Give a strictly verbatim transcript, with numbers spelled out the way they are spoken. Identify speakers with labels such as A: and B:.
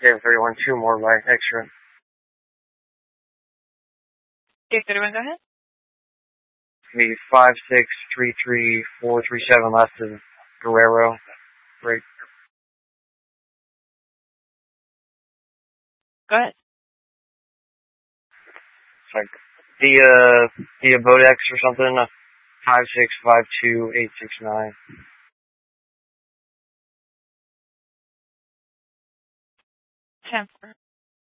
A: Yeah, thirty-one, two more right, extra.
B: eight thirty-one, go ahead.
A: The five six three three four three seven left of Guerrero. Break.
B: Go ahead.
A: It's like the uh the Bodex or something. Uh, five six five two eight six nine.
B: ten four.